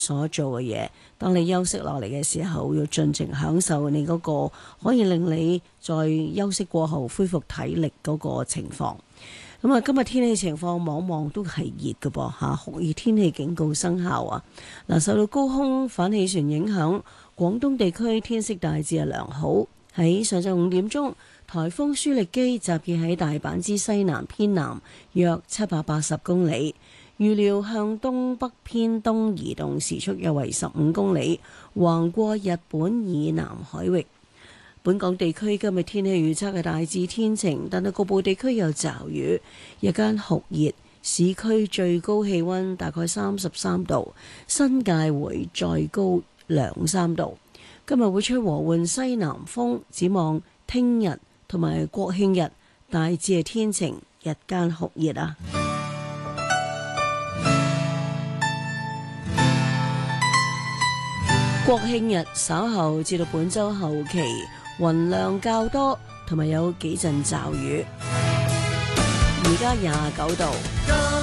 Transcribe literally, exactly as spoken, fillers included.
所做嘅嘢，當你休息落嚟嘅時候，要盡情享受你嗰個可以令你在休息過後恢復體力嗰個情況。咁啊，今日天氣情況往往都係熱嘅噃嚇，酷熱天氣警告生效啊！嗱，受到高空反氣旋影響，廣東地區天色大致係良好。喺上晝五點鐘，颱風舒力基集結喺大阪之西南偏南約七百八十公里，預料向東北偏東移動，時速約為十五公里，橫過日本以南海域。本港地區今日天氣預測係大致天晴，但係局部地區有驟雨，日間酷熱，市區最高氣溫大概三十三度，新界會再高兩三度。今日會吹和緩西南風，展望聽日同埋國慶日大致係天晴，日間酷熱啊！國慶日稍後至到本週後期，雲量較多，同埋有幾陣驟雨。而家廿九度。